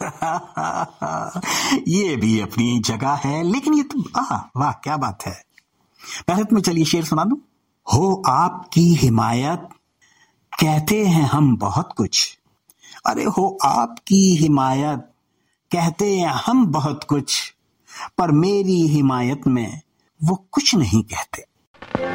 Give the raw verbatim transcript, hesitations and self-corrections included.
ये भी अपनी जगह है, लेकिन ये तो आह वाह क्या बात है। पहले तुम्हें चलिए शेर सुना दूं। हो आपकी हिमायत कहते हैं हम बहुत कुछ, अरे हो आपकी हिमायत कहते हैं हम बहुत कुछ, पर मेरी हिमायत में वो कुछ नहीं कहते।